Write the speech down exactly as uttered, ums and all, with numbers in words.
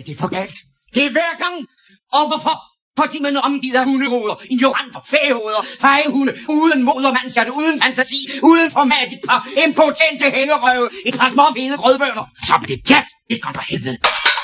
det er for galt. Det er hver gang. Og hvorfor? Fordi man er omgivet af hundehoveder, ignoranter, fæhoveder, fejehunde, uden mod og mandshjerte, uden fantasi, uden format, et par impotente hængerøve, et par små hvide grødbønder. Så er det pjat, et godt for helvede.